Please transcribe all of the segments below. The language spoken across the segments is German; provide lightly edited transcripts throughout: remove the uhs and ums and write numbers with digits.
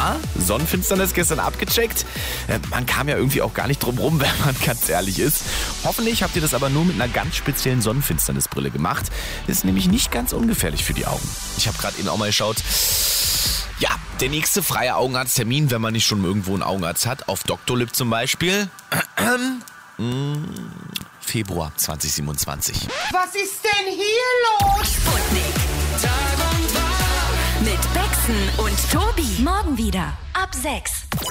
Ja, Sonnenfinsternis gestern abgecheckt. Man kam ja irgendwie auch gar nicht drum rum, wenn man ganz ehrlich ist. Hoffentlich habt ihr das aber nur mit einer ganz speziellen Sonnenfinsternisbrille gemacht. Ist nämlich nicht ganz ungefährlich für die Augen. Ich habe gerade eben auch mal geschaut. Ja, der nächste freie Augenarzttermin, wenn man nicht schon irgendwo einen Augenarzt hat, auf Doctolib zum Beispiel, Februar 2027. Was ist denn hier los? Sputnik. Tag und Tag. Mit Bexen und Tobi. Morgen wieder ab 6.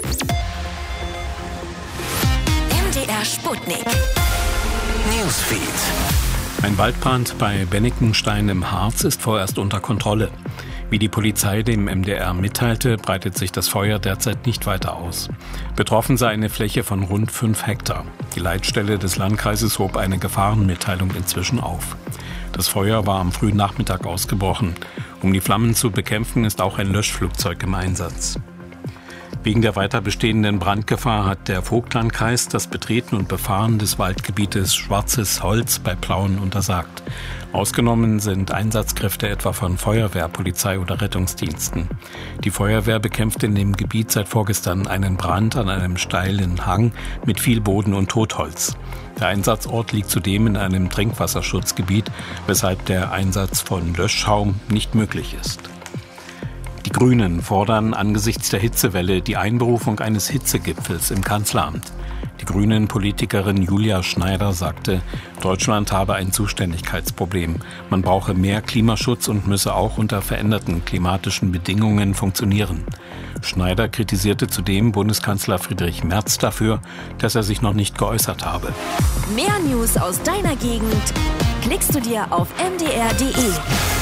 MDR Sputnik. Newsfeed. Ein Waldbrand bei Bennikenstein im Harz ist vorerst unter Kontrolle. Wie die Polizei dem MDR mitteilte, breitet sich das Feuer derzeit nicht weiter aus. Betroffen sei eine Fläche von rund 5 Hektar. Die Leitstelle des Landkreises hob eine Gefahrenmitteilung inzwischen auf. Das Feuer war am frühen Nachmittag ausgebrochen. Um die Flammen zu bekämpfen, ist auch ein Löschflugzeug im Einsatz. Wegen der weiter bestehenden Brandgefahr hat der Vogtlandkreis das Betreten und Befahren des Waldgebietes Schwarzes Holz bei Plauen untersagt. Ausgenommen sind Einsatzkräfte etwa von Feuerwehr, Polizei oder Rettungsdiensten. Die Feuerwehr bekämpft in dem Gebiet seit vorgestern einen Brand an einem steilen Hang mit viel Boden und Totholz. Der Einsatzort liegt zudem in einem Trinkwasserschutzgebiet, weshalb der Einsatz von Löschschaum nicht möglich ist. Die Grünen fordern angesichts der Hitzewelle die Einberufung eines Hitzegipfels im Kanzleramt. Die Grünen-Politikerin Julia Schneider sagte, Deutschland habe ein Zuständigkeitsproblem. Man brauche mehr Klimaschutz und müsse auch unter veränderten klimatischen Bedingungen funktionieren. Schneider kritisierte zudem Bundeskanzler Friedrich Merz dafür, dass er sich noch nicht geäußert habe. Mehr News aus deiner Gegend klickst du dir auf mdr.de.